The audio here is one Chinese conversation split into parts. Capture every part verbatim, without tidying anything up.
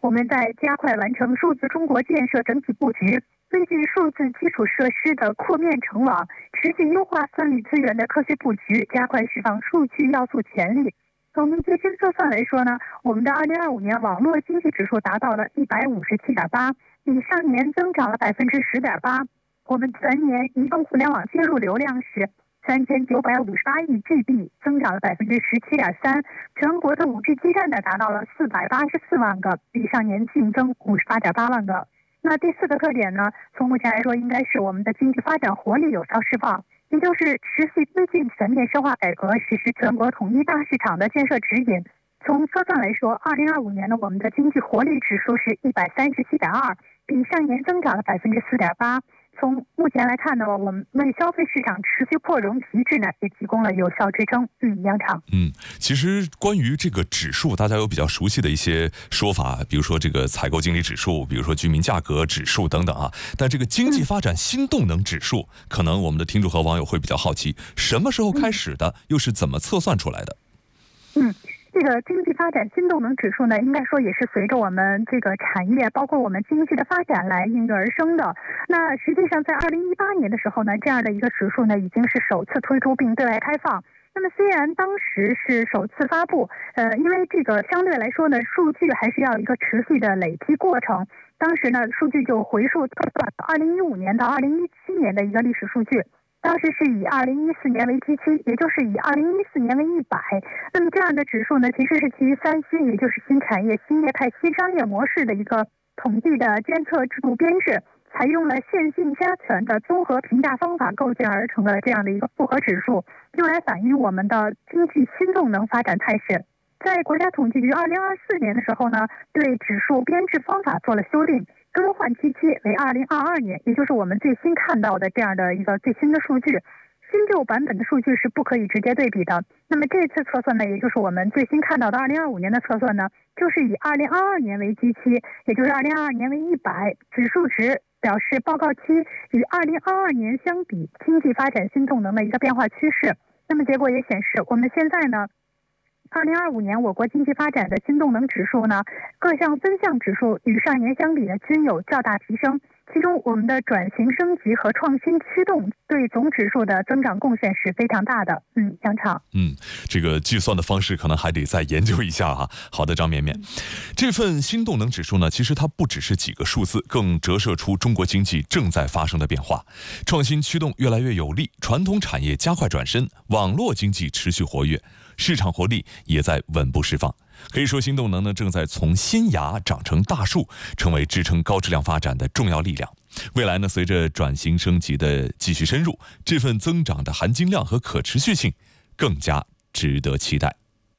我们在加快完成数字中国建设整体布局，根据数字基础设施的扩面成网，持续优化算力资源的科学布局，加快释放数据要素潜力。从最新测算来说呢，我们的二零二五年网络经济指数达到了一百五十七点八，比上年增长了百分之十点八。我们全年移动互联网接入流量是三千九百五十八亿 G B， 增长了百分之十七点三。全国的 五 G 基站呢达到了四百八十四万个，比上年净增五十八点八万个。那第四个特点呢，从目前来说，应该是我们的经济发展活力有效释放，也就是持续推进全面深化改革，实施全国统一大市场的建设指引。从测算来说，二零二五年呢，我们的经济活力指数是一百三十七点二，比上年增长了百分之四点八。从目前来看呢，我们为消费市场持续扩容提质呢，也提供了有效支撑。嗯，杨场。 嗯，其实关于这个指数，大家有比较熟悉的一些说法，比如说这个采购经理指数，比如说居民价格指数等等啊。但这个经济发展新动能指数，可能我们的听众和网友会比较好奇，什么时候开始的，又是怎么测算出来的？ 嗯。这个经济发展新动能指数呢，应该说也是随着我们这个产业，包括我们经济的发展来应运而生的。那实际上在二零一八年的时候呢，这样的一个指数呢，已经是首次推出并对外开放。那么虽然当时是首次发布，呃，因为这个相对来说呢，数据还是要一个持续的累积过程。当时呢，数据就回溯测算二零一五年到二零一七年的一个历史数据。当时是以二零一四年为基期，也就是以二零一四年为一百。那么这样的指数呢，其实是基于三新，也就是新产业、新业态、新商业模式的一个统计的监测制度编制，采用了线性加权的综合评价方法构建而成的这样的一个复合指数，用来反映我们的经济新动能发展态势。在国家统计局二零二四年的时候呢，对指数编制方法做了修订，更换基期为二零二二年，也就是我们最新看到的这样的一个最新的数据。新旧版本的数据是不可以直接对比的。那么这次测算呢，也就是我们最新看到的二零二五年的测算呢，就是以二零二二年为基期，也就是二零二二年为一百，指数值表示报告期与二零二二年相比经济发展新动能的一个变化趋势。那么结果也显示，我们现在呢，二零二五年我国经济发展的新动能指数呢，各项分项指数与上年相比呢，均有较大提升。其中我们的转型升级和创新驱动对总指数的增长贡献是非常大的。嗯，杨畅。 嗯，这个计算的方式可能还得再研究一下啊。好的，张绵绵，这份新动能指数呢，其实它不只是几个数字，更折射出中国经济正在发生的变化，创新驱动越来越有力，传统产业加快转身，网络经济持续活跃，市场活力也在稳步释放。可以说，新动能呢正在从新芽长成大树，成为支撑高质量发展的重要力量。未来呢，随着转型升级的继续深入，这份增长的含金量和可持续性更加值得期待。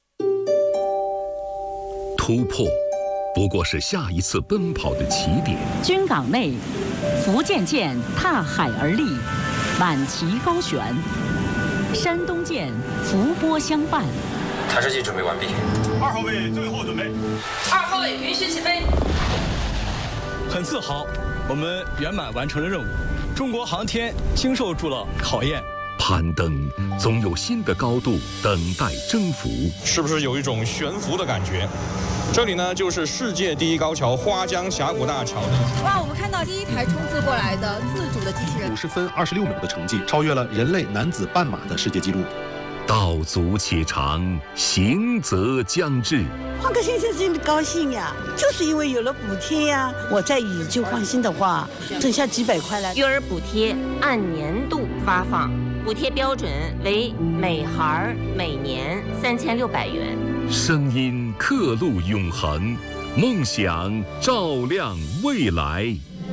突破不过是下一次奔跑的起点。 军港内，福建舰踏海而立，满旗高悬；山东舰伏波相伴。 探视器准备完毕。 二号位最后准备。 二号位允许起飞。 很自豪，我们圆满完成了任务，中国航天经受住了考验。 攀登总有新的高度等待征服， 是不是有一种悬浮的感觉？这里呢，就是世界第一高桥花江峡谷大桥。 哇，我们看到第一台冲刺过来的自主的机器人， 五十分二十六秒的成绩，超越了人类男子半马的世界纪录。 道阻且长，行则将至。 换个先生真的高兴呀，就是因为有了补贴呀。我在以旧换新的话，剩下几百块了。 育儿补贴按年度发放，补贴标准为每孩每年三千六百元。 声音刻录永恒，梦想照亮未来。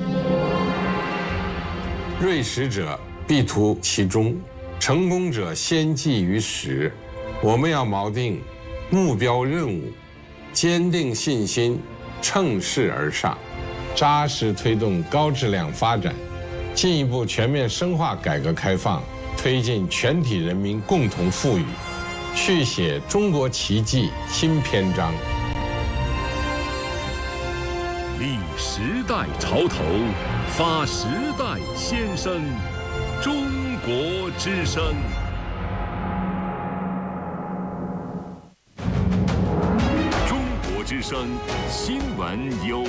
锐识者必图其中，成功者先记于始。我们要锚定目标任务，坚定信心，乘势而上，扎实推动高质量发展，进一步全面深化改革开放，推进全体人民共同富裕，续写中国奇迹新篇章。 立时代潮头，发时代先声，中国之声。中国之之声新闻有